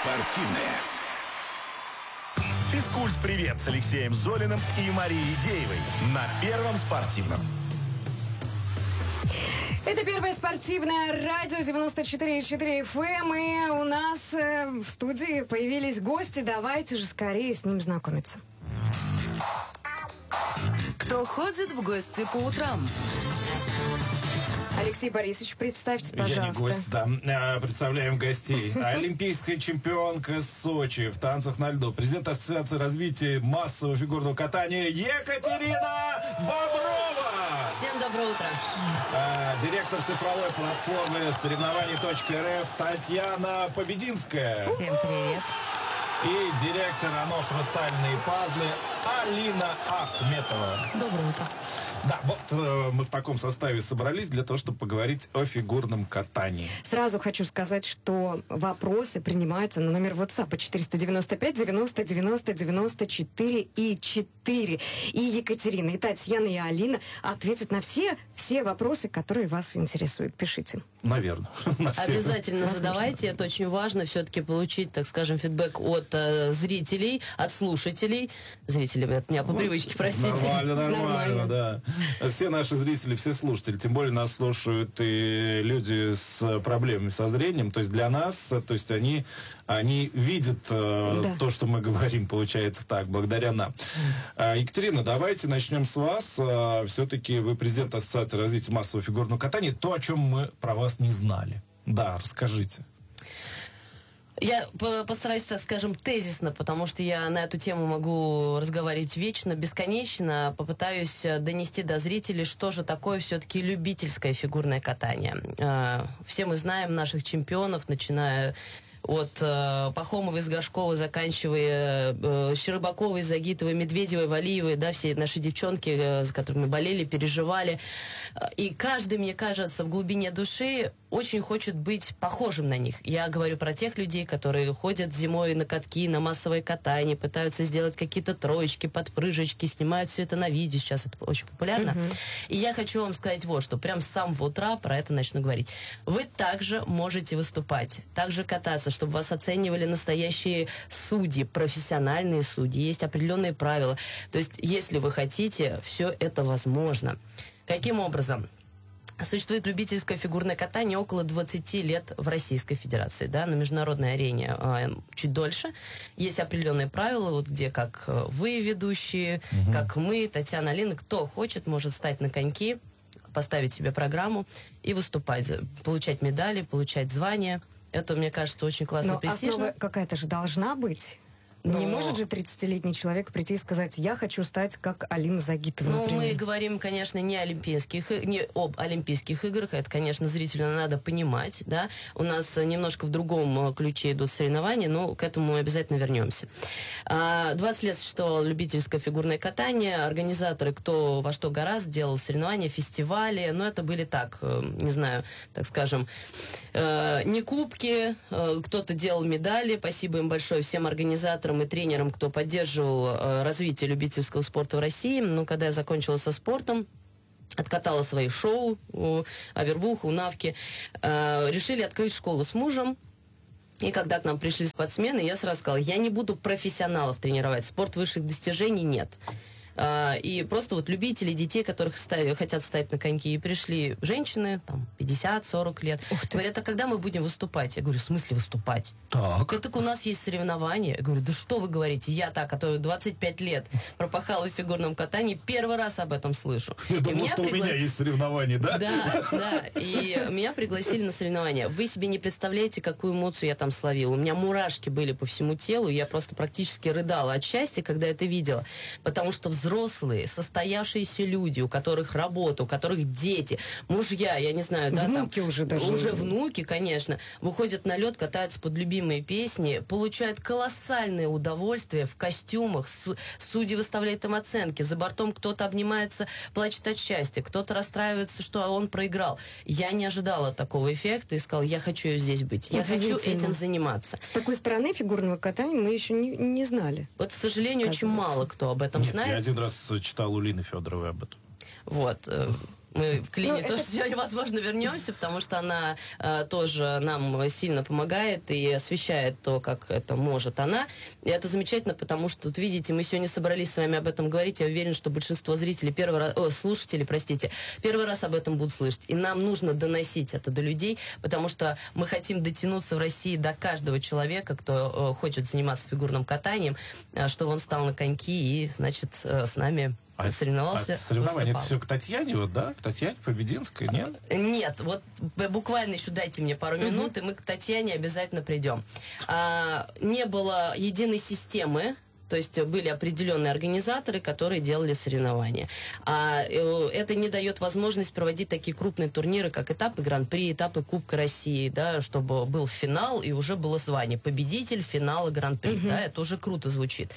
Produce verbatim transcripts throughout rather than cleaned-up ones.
Спортивная. Физкульт-привет с Алексеем Золиным и Марией Деевой на Первом спортивном. Это первое спортивное радио девяносто четыре и четыре эф эм, и у нас э, в студии появились гости. Давайте же скорее с ним знакомиться. Кто ходит в гости по утрам? Алексей Борисович, представьте, пожалуйста. Я не гость, да. Представляем гостей. Олимпийская чемпионка Сочи в танцах на льду. Президент Ассоциации развития массового фигурного катания Екатерина Боброва. Всем доброе утро. А, директор цифровой платформы соревнований точка эр эф Татьяна Побединская. Всем привет. И директор ОНО «Хрустальные пазлы» Алина Ахметова. Доброе утро. Да, вот э, мы в таком составе собрались для того, чтобы поговорить о фигурном катании. Сразу хочу сказать, что вопросы принимаются на номер WhatsApp четыреста девяносто пять девяносто девяносто девяносто четыре и четыре. И Екатерина, и Татьяна, и Алина ответят на все, все вопросы, которые вас интересуют. Пишите. Наверное. На все. Обязательно Возможно. задавайте. Это очень важно все-таки получить, так скажем, фидбэк от э, зрителей, от слушателей. Зрители от меня по привычке, простите. Нормально, нормально, Нормально. да. Все наши зрители, все слушатели, тем более нас слушают и люди с проблемами со зрением, то есть для нас, то есть они, они видят э, Да. то, что мы говорим, получается так, благодаря нам. А, Екатерина, давайте начнем с вас. А, все-таки вы президент Ассоциации развития массового фигурного катания. То, о чем мы про вас не знали. Да, расскажите. Я по- постараюсь, так скажем, тезисно, потому что я на эту тему могу разговаривать вечно, бесконечно. Попытаюсь э, донести до зрителей, что же такое все-таки любительское фигурное катание. Э, Все мы знаем наших чемпионов, начиная от э, Пахомовой, с Горшковой, заканчивая э, Щербаковой, Загитовой, Медведевой, Валиевой, да, все наши девчонки, э, с которыми болели, переживали. Э, И каждый, мне кажется, в глубине души очень хочет быть похожим на них. Я говорю про тех людей, которые ходят зимой на катки, на массовое катание, пытаются сделать какие-то троечки, подпрыжечки, снимают все это на видео, сейчас это очень популярно. Мгм. И я хочу вам сказать вот что, прям с самого утра про это начну говорить. Вы также можете выступать, также кататься, чтобы вас оценивали настоящие судьи, профессиональные судьи. Есть определенные правила. То есть, если вы хотите, все это возможно. Каким образом? Существует любительское фигурное катание около двадцати лет в Российской Федерации, да, на международной арене э, чуть дольше. Есть определенные правила, вот где как э, вы, ведущие, Мгм. как мы, Татьяна, Алина, кто хочет, может встать на коньки, поставить себе программу и выступать, получать медали, получать звания. Это, мне кажется, очень классно, Но престижно. основа какая-то же должна быть. Но- Не может же тридцатилетний человек прийти и сказать: я хочу стать как Алина Загитова, Ну, например. мы говорим, конечно, не, олимпийских, и- не об Олимпийских играх. Это, конечно, зрителю надо понимать, да. У нас немножко в другом э, ключе идут соревнования, но к этому мы обязательно вернемся. А, двадцать лет существовало любительское фигурное катание. Организаторы, кто во что гораздо, делал соревнования, фестивали. Но это были так, э, не знаю, так скажем, э, не кубки. э, Кто-то делал медали. Спасибо им большое всем организаторам и тренерам, кто поддерживал э, развитие любительского спорта в России. Но когда я закончила со спортом, откатала свои шоу у Авербуха, у Навки, э, решили открыть школу с мужем. И когда к нам пришли спортсмены, я сразу сказала: я не буду профессионалов тренировать, спорт высших достижений нет. А, И просто вот любители детей, которых ста- хотят стать на коньки, и пришли женщины, там, пятьдесят-сорок лет. Говорят: а когда мы будем выступать? Я говорю: в смысле выступать? Так. Я так, у нас есть соревнования. Я говорю: да что вы говорите? Я та, которая двадцать пять лет пропахала в фигурном катании, первый раз об этом слышу. Я И думал, меня что у пригла- меня есть соревнования, да? Да, да. И меня пригласили на соревнования. Вы себе не представляете, какую эмоцию я там словила. У меня мурашки были по всему телу. Я просто практически рыдала от счастья, когда это видела. Потому что взрослые, состоявшиеся люди, у которых работа, у которых дети, мужья, я не знаю, да, Внуки там, уже даже. Уже внуки, конечно, выходят на лед, катаются под любимые песни, получают колоссальное удовольствие в костюмах. Су- Судьи выставляют им оценки. За бортом кто-то обнимается, плачет от счастья, кто-то расстраивается, что он проиграл. Я не ожидала такого эффекта и сказала: я хочу здесь быть, я хочу Удивительно. этим заниматься. С такой стороны фигурного катания мы еще не, не знали. Вот, к сожалению, очень Оказывается. мало кто об этом Нет, знает. я один раз читал у Лины Федоровой об этом. Вот. э, Мы к Лине Ну, тоже это- сегодня, возможно, вернемся, потому что она э, тоже нам сильно помогает и освещает то, как это может она. И это замечательно, потому что, вот видите, мы сегодня собрались с вами об этом говорить. Я уверен, что большинство зрителей первый раз, о, слушателей, простите, первый раз об этом будут слышать. И нам нужно доносить это до людей, потому что мы хотим дотянуться в России до каждого человека, кто э, хочет заниматься фигурным катанием, э, чтобы он встал на коньки и, значит, э, с нами А, соревновался, а соревнования, это выступал. все к Татьяне, вот, да? К Татьяне Побединской, нет? Нет, вот б- буквально еще дайте мне пару минут, и мы к Татьяне обязательно придем. А, не было единой системы, то есть были определенные организаторы, которые делали соревнования. А э, это не дает возможность проводить такие крупные турниры, как этапы Гран-при, этапы Кубка России, да, чтобы был финал и уже было звание победитель финала Гран-при. Да, это уже круто звучит.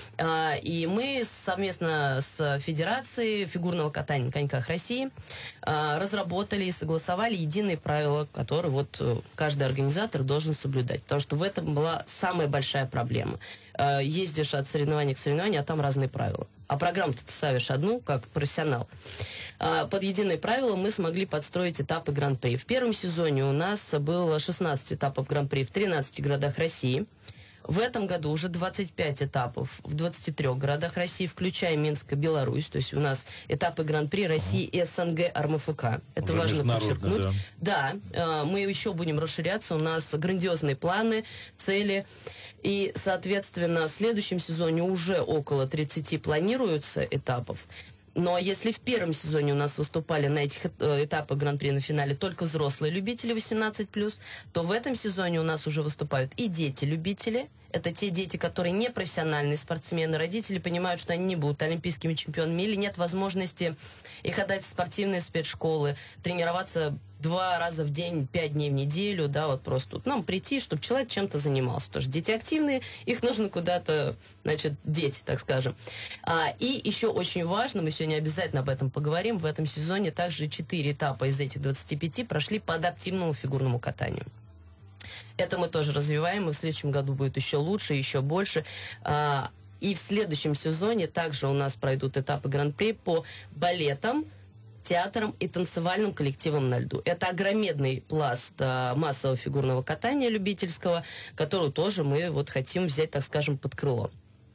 А, и мы совместно с Федерацией фигурного катания на коньках России а, разработали и согласовали единые правила, которые вот э, каждый организатор должен соблюдать. Потому что в этом была самая большая проблема. А, ездишь от соревнования к соревнованию, а там разные правила. А программу-то ты ставишь одну, как профессионал. А, под единые правила мы смогли подстроить этапы Гран-при. В первом сезоне у нас было шестнадцать этапов Гран-при в тринадцати городах России. В этом году уже двадцать пять этапов в двадцати трёх городах России, включая Минск и Беларусь. То есть у нас этапы Гран-при России и СНГ РМФК. Это Уже важно международно, подчеркнуть. Да, э, мы еще будем расширяться. У нас грандиозные планы, цели. И, соответственно, в следующем сезоне уже около тридцати планируются этапов. Но если в первом сезоне у нас выступали на этих э, этапах Гран-при на финале только взрослые любители восемнадцать плюс, то в этом сезоне у нас уже выступают и дети-любители. Это те дети, которые не профессиональные спортсмены. Родители понимают, что они не будут олимпийскими чемпионами или нет возможности их отдать в спортивные спецшколы, тренироваться два раза в день, пять дней в неделю, да, вот просто вот нам прийти, чтобы человек чем-то занимался. Потому что дети активные, их нужно куда-то, значит, деть, так скажем. А, и еще очень важно, мы сегодня обязательно об этом поговорим, в этом сезоне также четыре этапа из этих двадцати пяти прошли по адаптивному фигурному катанию. Это мы тоже развиваем, и в следующем году будет еще лучше, еще больше. А, и в следующем сезоне также у нас пройдут этапы Гран-при по балетам, театрам и танцевальным коллективам на льду. Это огромный пласт а, массового фигурного катания любительского, который тоже мы вот хотим взять, так скажем, под крыло.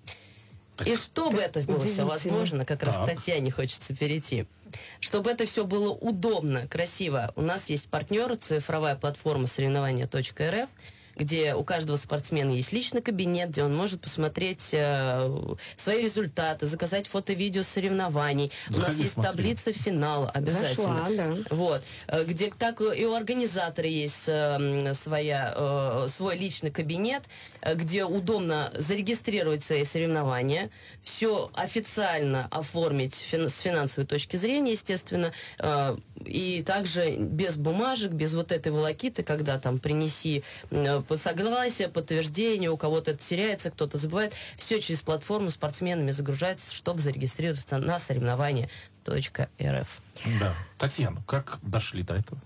И чтобы это было все удивительно. возможно, как раз Так. Татьяне хочется перейти. Чтобы это все было удобно, красиво, у нас есть партнер, цифровая платформа соревнования точка эр эф, где у каждого спортсмена есть личный кабинет, где он может посмотреть э, свои результаты, заказать фото-видео соревнований. Заходи, у нас есть смотри. таблица финала обязательно. Зашла, да. Вот. Э, Где так и у организатора есть э, своя, э, свой личный кабинет, э, где удобно зарегистрировать свои соревнования, все официально оформить фин- с финансовой точки зрения, естественно, э, и также без бумажек, без вот этой волокиты, когда там принеси э, согласие, подтверждение, у кого-то это теряется, кто-то забывает. Все через платформу спортсменами загружается, чтобы зарегистрироваться на соревнования точка эр эф. Да. Татьяна, как дошли до этого?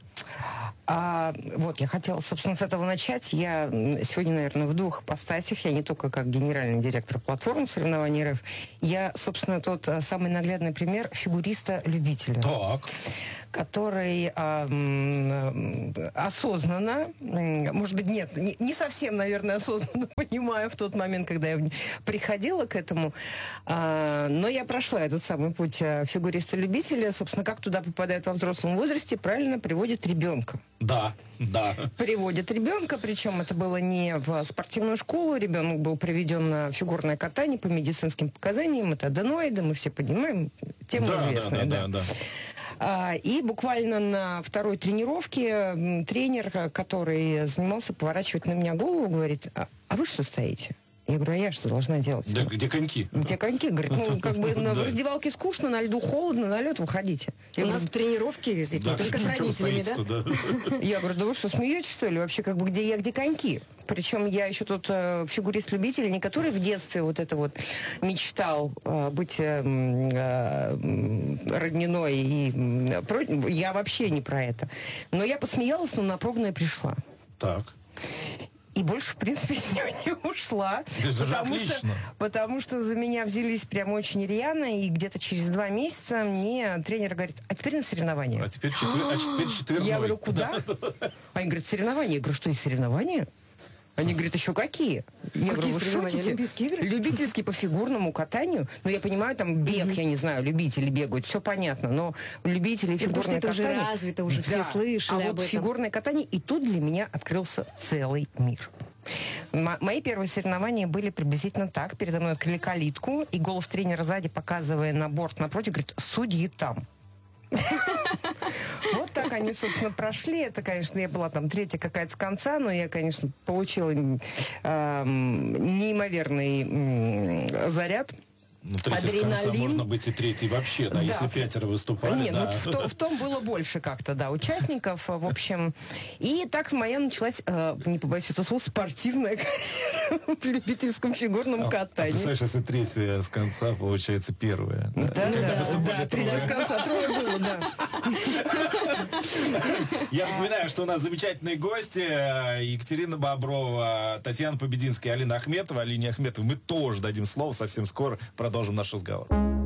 А, вот, я хотела, собственно, с этого начать. Я м, сегодня, наверное, в двух ипостасях. Я не только как генеральный директор платформы соревнований РФ. Я, собственно, тот а, самый наглядный пример фигуриста-любителя. Так. Который а, м, осознанно, м, может быть, нет, не, не совсем, наверное, осознанно понимаю в тот момент, когда я в- приходила к этому, а, но я прошла этот самый путь а, фигуриста-любителя. Собственно, как туда попадает во взрослом возрасте, правильно приводит ребенка. Да, да. Приводит ребенка, причем это было не в спортивную школу, ребенок был приведен на фигурное катание по медицинским показаниям, это аденоиды, мы все понимаем, тема Да, да, известная. да, да, да. А, И буквально на второй тренировке м, тренер, который занимался, поворачивает на меня голову, говорит: а, а вы что стоите? Я говорю: а я что должна делать? Да, где коньки? Где коньки? Говорит: ну, как бы на- в Да. раздевалке скучно, на льду холодно, на лед выходите. Я У говорю: нас тренировки здесь Да, не только с чё- чё вы родителями, да? стоите-то, да? Я говорю: да вы что, смеетесь, что ли? Вообще, как бы, где я, где коньки? Причем я еще тот э, фигурист-любитель, не который в детстве вот это вот мечтал э, быть э, м, э, м, родниной. И, м, про- я вообще не про это. Но я посмеялась, но на пробное пришла. Так. И больше, в принципе, не, не ушла. Это же потому отлично. Что, потому что за меня взялись прям очень рьяно, и где-то через два месяца мне тренер говорит, а теперь на соревнования. А теперь, четвер... а теперь четверной. Я говорю, куда? Они говорят, соревнования. Я говорю, что, и соревнования? Они говорят, еще какие? Я говорю, вы шутите? Олимпийские игры? Любительские по фигурному катанию. Ну, я понимаю, там бег, я не знаю, любители бегают, все понятно, но любители потому что фигурное это уже катание... развито, уже все слышали А об вот этом. фигурное катание, и тут для меня открылся целый мир. М- мои первые соревнования были приблизительно так. Передо мной открыли калитку, и голос тренера сзади, показывая на борт напротив, говорит, судьи там. Вот так они, собственно, прошли. Это, конечно, я была там третья какая-то с конца, но я, конечно, получила э, неимоверный м, заряд. Ну, третий с конца можно быть и третий вообще, да, Да. если пятеро выступали. Нет, да. ну, в, то- в том было больше как-то, да, участников, в общем. И так моя началась, э, не побоюсь этого слова, спортивная карьера в любительском фигурном А катании. представляешь, если третья с конца, получается первая. Да, да, Когда да, выступали да, третья трое. с конца, трое было, да. Я напоминаю, что у нас замечательные гости. э, Екатерина Боброва, Татьяна Побединская, Алина Ахметова. Алине Ахметовой мы тоже дадим слово совсем скоро. Продолжим наш разговор.